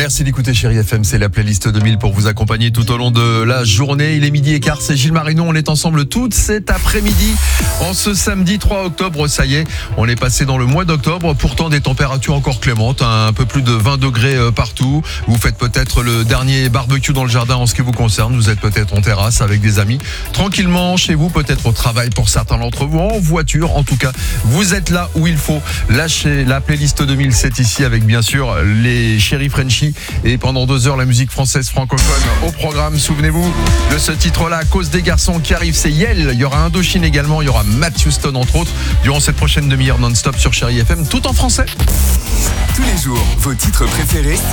Merci d'écouter Chérie FM, c'est la playlist 2000 pour vous accompagner tout au long de la journée. Il est midi et quart, c'est Gilles Marinon, on est ensemble toute cet après-midi. En ce samedi 3 octobre, ça y est, on est passé dans le mois d'octobre, pourtant des températures encore clémentes, un peu plus de 20 degrés partout. Vous faites peut-être le dernier barbecue dans le jardin en ce qui vous concerne, vous êtes peut-être en terrasse avec des amis, tranquillement chez vous, peut-être au travail pour certains d'entre vous, en voiture, en tout cas, vous êtes là où il faut. Lâchez la playlist 2000, c'est ici avec bien sûr les Chéri Frenchie et pendant 2 heures la musique française francophone au programme. Souvenez-vous de ce titre-là, à cause des garçons qui arrivent, c'est Yel. Il y aura Indochine également, il y aura Matt Houston entre autres durant cette prochaine demi-heure non-stop sur Chéri FM, tout en français. Tous les jours, vos titres préférés sont